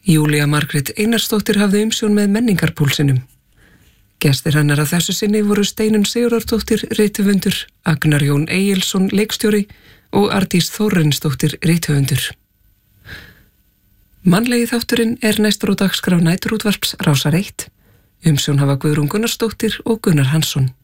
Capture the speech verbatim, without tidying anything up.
Júlía Margrét Einarsdóttir hafði umsjón með menningarpúlsinum. Gestir hennar að þessu sinni voru Steinunn Sigurðardóttir rithöfundur, Agnar Jón Egilsson leikstjóri og Ardís Þórarinsdóttir rithöfundur. Mannlegi þátturinn er næstur á dagskrá næturútvarps Rásar eitt. Umsjón hafa Guðrún Gunnarsdóttir og Gunnar Hansson.